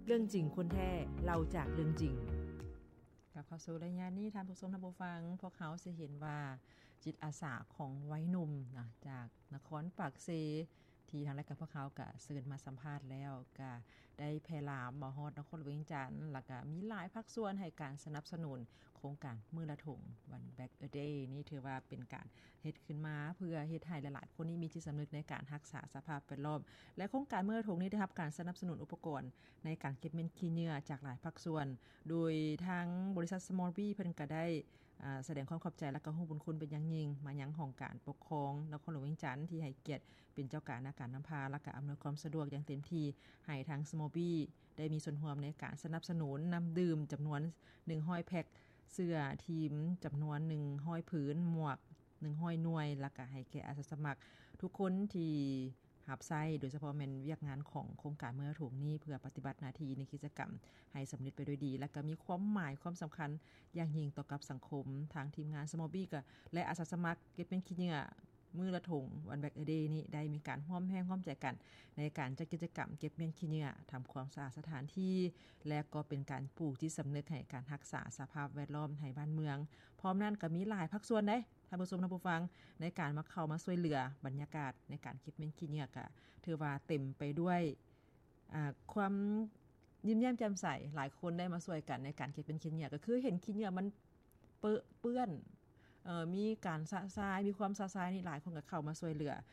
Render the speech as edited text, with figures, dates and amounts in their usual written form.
เรื่องจริงคนแท้เล่าจากเรื่องจริงกับเข้าสู่รายงานนี้ท่านผู้ชมท่านผู้ฟังพวกเขาสิเห็นว่าจิตอาสาของวัยหนุ่มนะจากนครปากเซที่ทางรายการพวกเขาก็เชิญมาสัมภาษณ์แล้วก็ได้แพร่ลามมาฮอดนครเวียงจันทน์แล้วก็มีหลายภาคส่วนให้การสนับสนุนโครงการมื้อละถุง One Bag a Day นี่ถือว่าเป็นการเฮ็ดขึ้นมาเพื่อเฮ็ดให้หลายๆคนนี้มีจิตสำนึกในการรักษาสภาพแวดล้อมและโครงการมื้อละถุงนี้ได้รับการสนับสนุนอุปกรณ์ในการเก็บเม็ดขี้เหงื่อจากหลายภาคส่วนโดยทางบริษัท Small Bee เพิ่นก็ได้แสดงความขอบใจและก็ฮู้บุญคุณเป็นอย่างยิ่งมายังของการปกครองนครหลวงเวียงจันทน์ที่ให้เกียรติเป็นเจ้าการในการนำพาและก็อำนวยความสะดวกอย่างเต็มที่ให้ทาง Small Bee ได้มีส่วนร่วมในการสนับสนุนน้ำดื่มจำนวน100แพ็คเสื้อทีมจำนวน100ผืนหมวก100หน่วยแล้วก็ให้แก่อาสาสมัครทุกคนที่รับใช้โดยเฉพาะแม่นเวียกงานของโครงการมื้อละถุงนี้เพื่อปฏิบัติหน้าที่ในกิจกรรมให้สำเร็จไปด้วยดีและก็มีความหมายความสำคัญอย่างยิ่งต่อกับสังคมทางทีมงาน Small Bee ก็และอาสาสมัครเก็บเป็นขี้เหงื่อมื้อละถุง One Bag a Day นี้ได้มีการร่วมแรงร่วมใจกันในการจัดกิจกรรมเก็บเม็ดขี้เหงื่อทำความสะอาดสถานที่และก็เป็นการปลูกจิตสำนึกให้การรักษาสภาพแวดล้อมให้บ้านเมืองพร้อมนั้นก็มีหลายภาคส่วนเด้ท่านผู้ชมท่านผู้ฟังในการมาเข้ามาช่วยเหลือบรรยากาศในการเก็บเม็ดขี้เหงื่อก็ถือว่าเต็มไปด้วยความยิ้มแย้มแจ่มใสหลายคนได้มาช่วยกันในการเก็บเป็นขี้เหงื่อก็คือเห็นขี้เหงื่อมันเปื้อนมีการสะสายมีความสะสายนี่หลายคนก็เข้ามาช่วยเหลือ